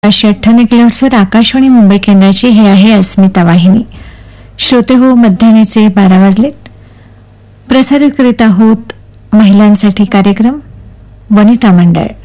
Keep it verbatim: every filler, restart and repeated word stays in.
पाचशे अठ्ठ्याण्णव किलोहर्ट्झवर आकाशवाणी मुंबई केंद्राची हे आहे अस्मिता वाहिनी. श्रोते हो, मध्यान्हीचे बारा वाजलेत. प्रसारित करीत आहोत महिलांसाठी कार्यक्रम वनिता मंडळ.